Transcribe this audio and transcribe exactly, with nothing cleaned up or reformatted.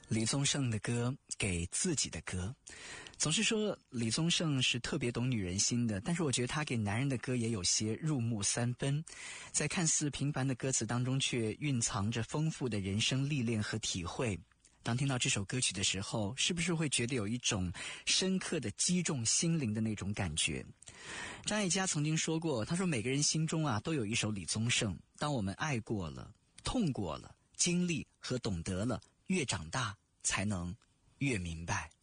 李宗盛的歌，给自己的歌。总是说李宗盛是特别懂女人心的，但是我觉得他给男人的歌也有些入木三分，在看似平凡的歌词当中却蕴藏着丰富的人生历练和体会。当听到这首歌曲的时候，是不是会觉得有一种深刻的击中心灵的那种感觉？张艾嘉曾经说过，他说每个人心中啊都有一首李宗盛，当我们爱过了，痛过了，经历和懂得了，越长大才能越明白。